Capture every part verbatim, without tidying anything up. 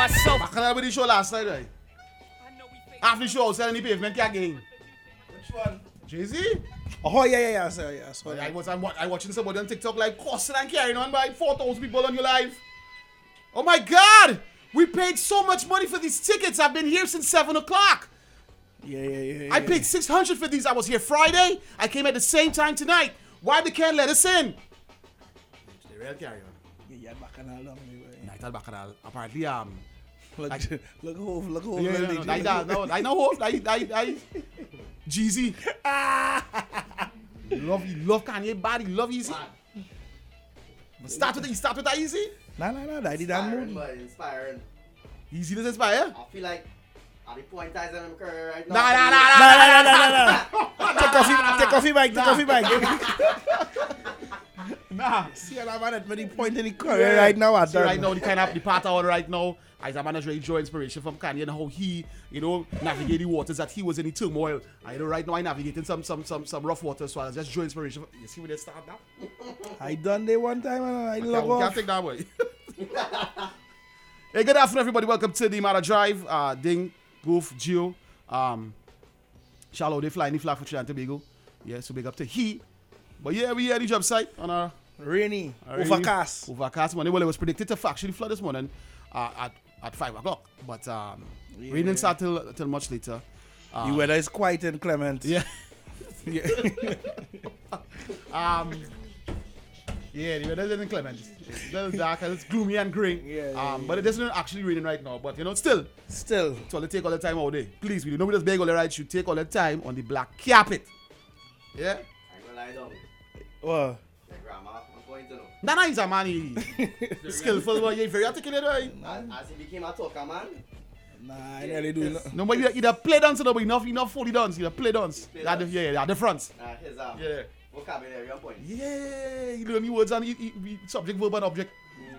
myself. I can't with the show last night, right? After the show, selling the pavement, can't get in. Which one? Jay-Z? Oh, yeah, yeah, yeah. Sorry, yeah. Sorry. I was I'm, wa- I watching somebody on TikTok like cussing and carrying on by four thousand people on your live. Oh my God! We paid so much money for these tickets. I've been here since seven o'clock. Yeah, yeah, yeah. I yeah. paid six hundred for these. I was here Friday. I came at the same time tonight. Why they can't let us in? They real carry on. Yeah, yeah, bacchanal long way. Night al Bacchanal. Apparently, um. Look, Like- look, Hove, look, Hove. Yeah, yeah, no, I, I, no, I know hope. I, I, I. Jeezy. love, you love Kanye bad. You love Easy. But start with, you start with that Easy. Nah, nah, nah. I did that Inspiring, move. but inspiring. Easy does inspire. I feel like at the point I am in my career right now. Nah, nah, Nah, nah, nah. nah, nah, nah, nah. Take off your, take off your mic, take off your mic. Nah. See, I'm at the point in the career right now. I See, right now, the kind of the part I on right now, as a man has really draw inspiration from Kanye and how he, you know, navigate the waters that he was in the turmoil. I know right now I navigating some some some some rough waters, so I just draw inspiration. You see where they start now? I done there one time and I Can't, log can't off. take that away. Hey, good afternoon, everybody. Welcome to the Matter Drive. Uh, Ding, Goof, Gio, um, Shallow, they flying the flag for Trinidad and Tobago. Yeah, so big up to he. But yeah, we here at the job site on our Rainy, a rainy- overcast. Overcast morning. Well, it was predicted to actually flood this morning uh, at at five o'clock, but um, Yeah. rain didn't start till till much later. Uh, The weather is quite inclement. yeah, Yeah. um, yeah, the weather isn't clement. It's a little dark and it's gloomy and grey. Yeah, yeah, um, but it isn't actually raining right now. But you know, still, Still. so they take all the time all day. Please, we nobody just beg all the right. Should take all the time on the black carpet. Yeah. I ain't gonna lie down. What? My grandma, I'm going to know. That nice a man. He skillful, but you're very articulate, right? As, as he became a talker man, Nah, I really do not. No, but either, either play dance or no, but enough, enough fully dance. Either play dance. Play Yeah, the, dance. yeah, yeah, the front. uh, his um, Yeah. vocabulary on point. Yeah, you learn me words and you, you, you, subject, verb, and object.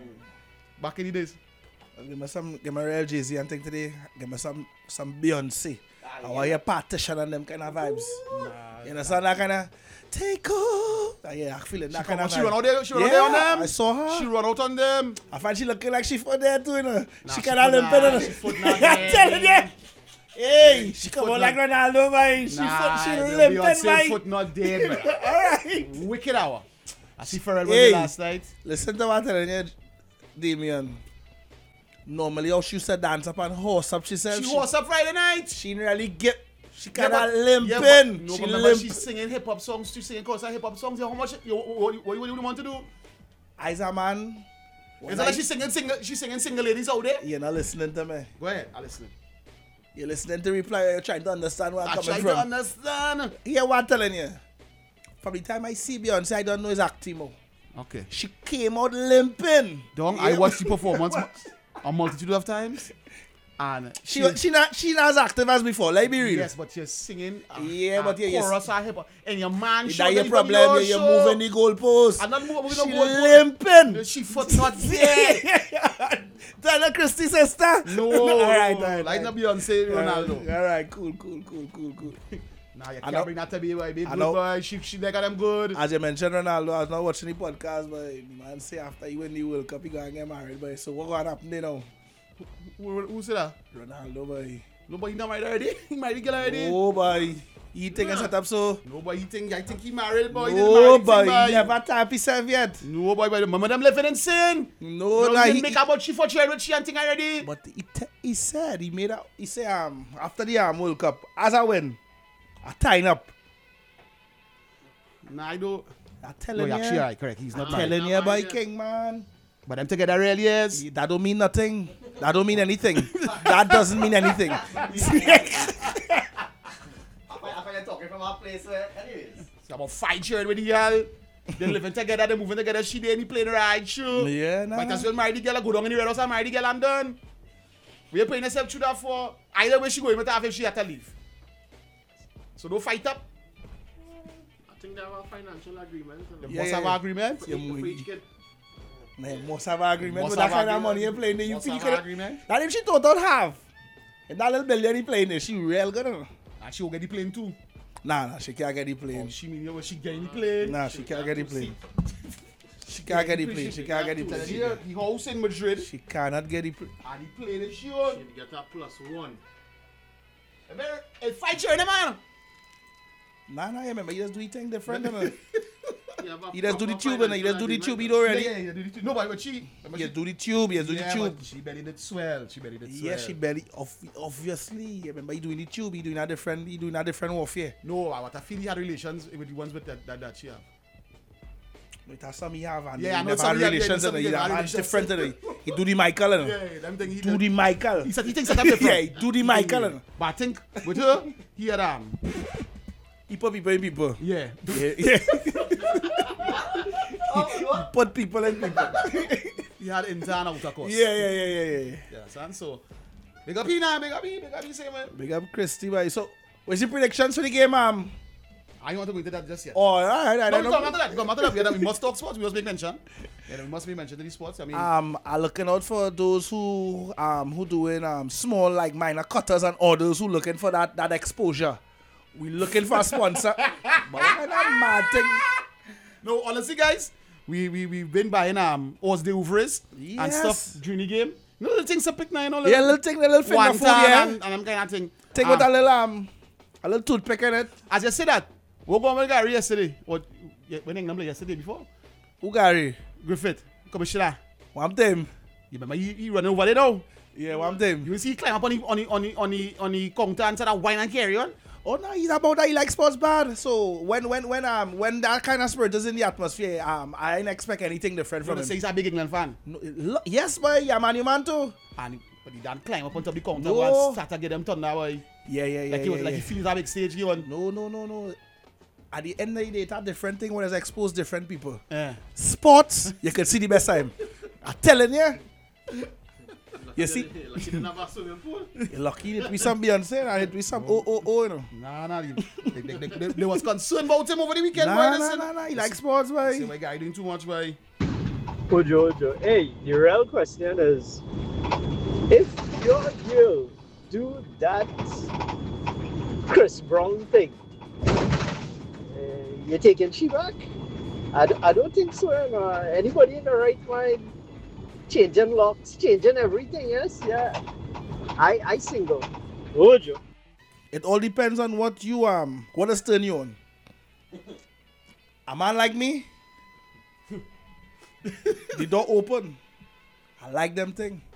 Mm. Back in the days. Give me some, give me real Jay-Z and thing today. Give me some, some Beyonce. Ah, I yeah. want your partition and them kind of vibes. Nah, You understand that kind of take off? Ah, yeah, I feel it. she, That come kind on, of she run out there, she run out there on Yeah, them. I saw her. She run out on them. I find she looking like she for there too, you know. Nah, she she kind of foot limping, nah, you know. she foot not I'm there. telling you. Hey, she, She come foot on like not- Ronaldo, man. She Nah, foot, she the limping, Beyonce man. foot not dead, man. All right. Wicked hour. I see Pharrell Hey. hey. last night. Listen to what I'm telling you, Damien. Normally, how she used to dance up and horse up, she said. She was up Friday night. She didn't really get. She Yeah, kind of but- limping. yeah, but no, she but remember limp. she's singing hip hop songs. She's singing chorus hip hop songs. Yeah, how much? You, what, what, what, what do you want to do? As a man. Is that like she's singing single? She's singing single ladies out there. You're not listening to me. Go ahead, I listen. You're listening to reply. You're trying to understand where I'm I coming try from. to understand. Hear what I'm telling you. From the time I see Beyonce, I don't know his acting more. Okay. She came out limping. Dong, I Yeah. watched the performance a multitude of times, and She she not she not as active as before. Let me be real. yes, but you're singing. A, Yeah, a but yeah, yes. chorus or hip hop, and your man. show That's your that problem. your You're, you're show. moving the goalpost. I'm not moving She the goalpost. limping. She foot not there. Tell her Christy sister. No, all right, all right. like all not right. Beyonce, Ronaldo. All right, cool, cool, cool, cool, cool. Nah, you I can't know- bring that to me, boy. Be I good, know- boy. She, she like them good. As you mentioned Ronaldo, I was not watching the podcast, but man say after he win the World Cup, he gonna get married, boy. So what gonna happen there now? Who, who, who said that? Ronaldo, boy. Nobody not married already. He married the girl already. Oh, boy. He think I set up so. Nobody think. I think he married, boy. He No, didn't marry the boy. thing, boy. He never tap himself yet. No, boy, boy. The mama them living in sin. No, No, nah, he he, make about she for child with she and thing already. but he, te- he said, he made out, he said, um, after the um, World Cup, as I win, I tying up. Nah, I don't. I'm No, telling you're you. actually right, correct. He's not I'm married. telling you, boy, King, man. But them together really is. That don't mean nothing. That don't mean anything. That doesn't mean anything. I find, I find I'm talking from a place where, anyways. It's about five years with the girl. They living together, they moving together. She there, he playing ride show. Yeah, nah, But nah. as well marry the girl, go down in the red house and marry the girl and done. We are paying yourself through that for either way she going with her if she had to leave. So don't fight up. I think they have a financial agreement. You Yeah, must yeah, have yeah. an agreement. Yeah, For we- each kid. Man, must have an agreement Must with that have kind of agreement. money you playing there. You Must feel you have an could. agreement. That if she total have. And that little billion he playing there, she real good. Huh? And she will get the plane too. Nah, nah, she can't get the Oh, plane. she mean you know she getting the plane. Nah, she can't get the plane. She can't get the plane. She can't get the plane. She, Here, the house in Madrid, she cannot get the plane. and he played it sure. She'd get a plus one. It's fight you, man. Nah, nah, yeah, remember, he just do the thing different, you know. You have a He just do the proper tube, and he just do the financial tube, he agreement. do Yeah, already. yeah, yeah, do the- no, but but she, He but she, just do the tube, he just do the yeah, tube. but she belly did swell. She belly did swell. Yeah, she barely, ob- obviously. Yeah, remember, he doing the tube, he doing a different, he doing a different warfare. No, I what I feel he had relations with the ones with that that, that she have. But that's some he have, and Yeah, I he know never some had he have, yeah, relations, some and he he have have relations. different, you know. He do the Michael, you know. Yeah, yeah, them thing he Do did. the Michael. He said he thinks that I'm different. Yeah, he do the Michael, you know. But I think with her, he had um, He put people in people. yeah. Yeah, yeah. Oh, what? Put people in people. He had intern out of course. Yeah, yeah, yeah, yeah, yeah. Yeah, son. So, big up he now, big up he, big up he, say man. Big up Christy, boy. So, what's your predictions for the game, um? I don't want to go into that just yet. Oh, all right, I no, don't we come know. after that. We come after that. Yeah, we must talk sports. We must make mention. Yeah, we must make mention to the sports. I mean, Um, I'm looking out for those who um who doing um small like minor cutters and orders who looking for that that exposure. We looking for a sponsor. But what kind of mad thing? no, honestly, guys, we we we've been buying um Oz de Ouvres and Yes. stuff during the game. You know, little things to pick now, you know, Yeah, little thing, little finger one food, time yeah. and, and I'm kind of thing. Take Um, with a little um a little toothpick in it. As you say that, we going with Gary yesterday. What? Yeah, when England played yesterday before Ugari. Griffith, Commissioner. One time. You remember he, he running over there now. Yeah, one time. You see he climb up on the on the on the on the, on the counter and start to wine and carry on. Oh no, he's about that he likes sports bad. So when when when um when that kind of spirit is in the atmosphere, um I didn't expect anything different From from say him. he's a big England fan. No, lo- yes, boy, yeah, man, you man too. And he, but he done climb up on top of the counter No. and start to get them thunder boy. Yeah, yeah, yeah. Like he was yeah, like yeah. he feels a big stage he on. No, no, no, no. At the end of the day, it's a different thing when it's exposed different people. Yeah. Sports, you can see the best time. I'm telling you. You see, Like you didn't have a swimming pool. you're lucky it be some Beyonce and it be some oh oh oh, you know. Nah, nah. They, they, they, they, they was concerned about him over the weekend. Nah, boy. nah, Listen. nah, nah. He likes sports, boy. Say my guy doing too much, boy. Ojo, Ojo. Hey, the real question is, if your girl do that Chris Brown thing, uh, you taking she back? I, d- I don't think so. Uh, anybody in the right mind, changing locks, changing everything, yes? Yeah. I I single. Ojo. It all depends on what you um what is turn you on. A man like me, the door open. I like them thing.